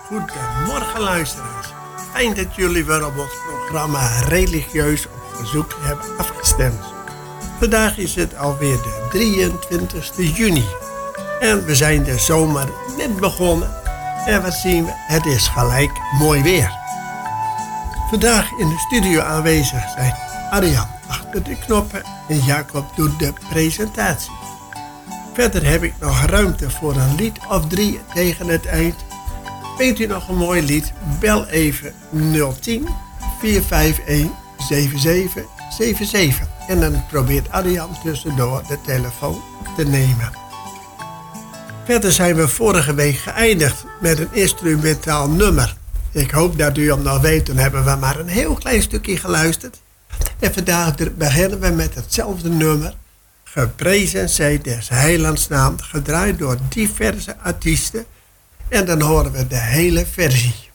Goedemorgen luisteraars. Fijn dat jullie weer op ons programma Religieus op verzoek hebben afgestemd. Vandaag is het alweer de 23e juni. En we zijn de zomer net begonnen. En wat zien we? Het is gelijk mooi weer. Vandaag in de studio aanwezig zijn Arjan achter de knoppen en Jacob doet de presentatie. Verder heb ik nog ruimte voor een lied of 3 tegen het eind. Weet u nog een mooi lied? Bel even 010 451 7777. En dan probeert Arjan tussendoor de telefoon te nemen. Verder zijn we vorige week geëindigd met een instrumentaal nummer. Ik hoop dat u hem nog weet, dan hebben we maar een heel klein stukje geluisterd. En vandaag beginnen we met hetzelfde nummer. Geprezen zij des heilands naam, gedraaid door diverse artiesten. En dan horen we de hele versie.